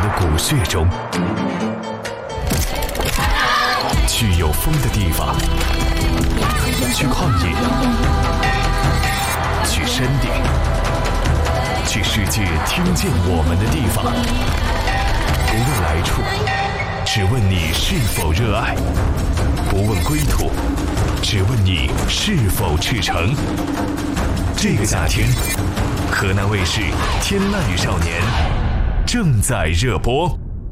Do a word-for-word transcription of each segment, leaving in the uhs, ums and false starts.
的骨血中。去有风的地方，去旷野，去山顶，去世界听见我们的地方。不问来处，只问你是否热爱；不问归途，只问你是否赤诚。这个夏天，河南卫视《天籁与少年》正在热播。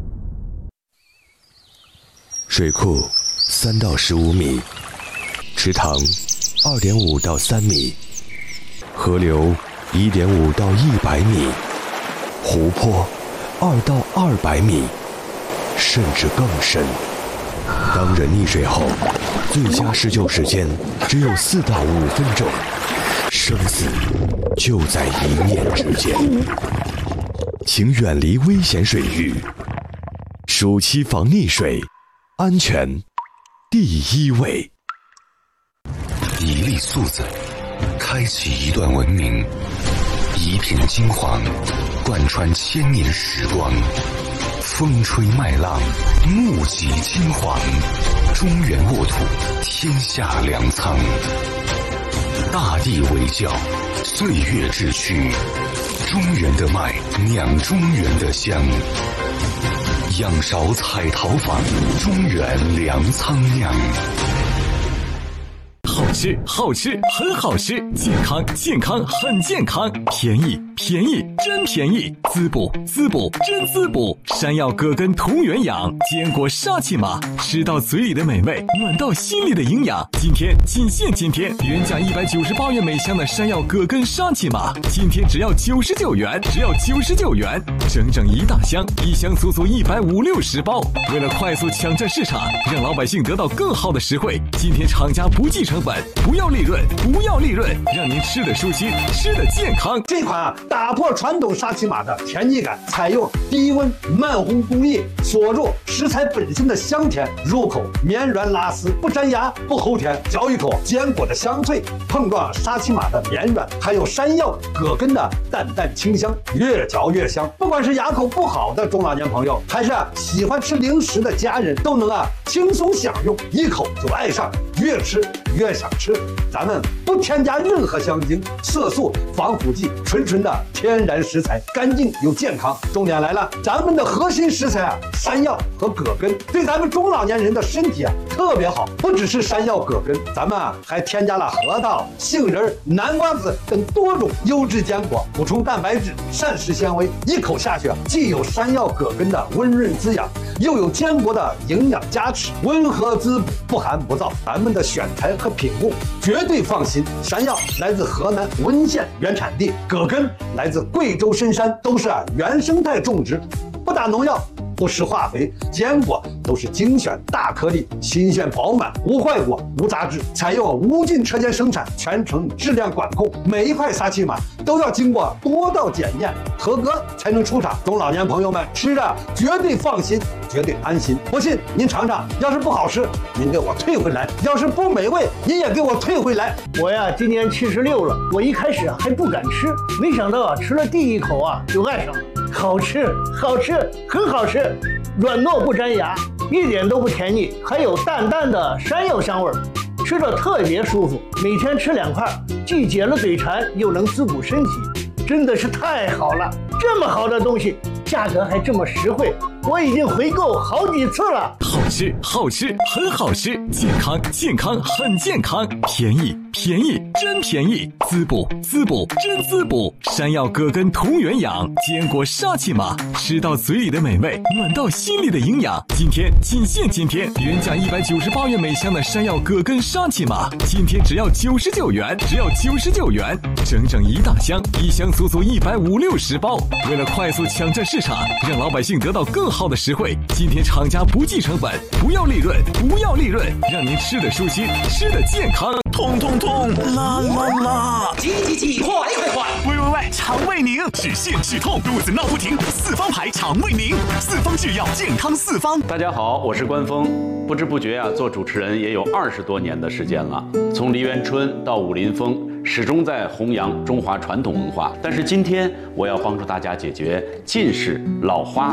水库三到十五米，池塘二点五到三米，河流一点五到一百米，湖泊二到二百米，甚至更深。当人溺水后，最佳施救时间只有四到五分钟，生死就在一念之间。请远离危险水域，暑期防溺水，安全第一位。 一粒粟子，开启一段文明；一片金黄，贯穿千年时光。风吹麦浪，目击金黄。中原沃土，天下粮仓。大地为教，岁月志趣。中原的麦，酿中原的香。仰韶彩陶坊，中原粮仓酿。 好吃，好吃，很好吃；健康，健康，很健康；便宜，便宜，真便宜；滋补，滋补，真滋补。山药、葛根同源养，坚果沙琪玛，吃到嘴里的美味，暖到心里的营养。今天仅限今天，原价一百九十八元每箱的山药、葛根沙琪玛，今天只要九十九元，只要九十九元，整整一大箱，一箱足足一百五六十包。为了快速抢占市场，让老百姓得到更好的实惠，今天厂家不计成本，不要利润，不要利润，让您吃得舒心，吃得健康。 这款啊，打破传统沙琪玛的甜腻感，采用低温慢烘工艺，锁入食材本身的香甜，入口绵软拉丝，不粘牙，不齁甜，嚼一口坚果的香脆，碰撞沙琪玛的绵软，还有山药、葛根的淡淡清香，越嚼越香。不管是牙口不好的中老年朋友，还是啊喜欢吃零食的家人，都能啊轻松享用，一口就爱上，越吃越想吃。咱们不添加任何香精、色素、防腐剂，纯纯的天然食材，干净又健康。重点来了，咱们的核心食材啊，山药和葛根，对咱们中老年人的身体啊特别好。不只是山药、葛根，咱们啊还添加了核桃、杏仁、南瓜子等多种优质坚果，补充蛋白质、膳食纤维。一口下去啊，既有山药、葛根的温润滋养，又有坚果的营养加持，温和滋补，不寒不燥。咱们的选材和品控绝对放心。山药来自河南温县原产地，葛根来自贵州深山，都是啊原生态种植，不打农药，不施化肥，坚果都是精选大颗粒，新鲜饱满，无坏果无杂质，采用无菌车间生产，全程质量管控，每一块沙琪玛都要经过多道检验，合格才能出厂。中老年朋友们吃着绝对放心，绝对安心。不信您尝尝，要是不好吃，您给我退回来；要是不美味，您也给我退回来。 我呀，今年七十六了，我一开始啊还不敢吃，没想到啊吃了第一口啊就爱上了。好吃，好吃，很好吃，软糯不粘牙，一点都不甜腻，还有淡淡的山药香味儿，吃着特别舒服。每天吃两块，既解了嘴馋，又能滋补身体，真的是太好了！这么好的东西，价格还这么实惠，我已经回购好几次了。 好吃，好吃，很好吃；健康，健康，很健康；便宜，便宜，真便宜；滋补，滋补，真滋补。山药、葛根同源养，坚果沙琪玛，吃到嘴里的美味，暖到心里的营养。今天仅限今天，原价一百九十八元每箱的山药、葛根沙琪玛，今天只要九十九元，只要九十九元，整整一大箱，一箱足足一百五六十包。为了快速抢占市场，让老百姓得到更好的实惠，今天厂家不计成本，不要利润，不要利润，让您吃得舒心，吃得健康。痛痛痛，啦啦啦！ 急急急，快快快！ 喂喂喂，肠胃宁，止泻止痛，肚子闹不停，四方牌肠胃宁，四方制药，健康四方。 大家好，我是关峰。不知不觉啊，做主持人也有二十多年的时间了，从梨园春到武林风，始终在弘扬中华传统文化。但是今天我要帮助大家解决近视、老花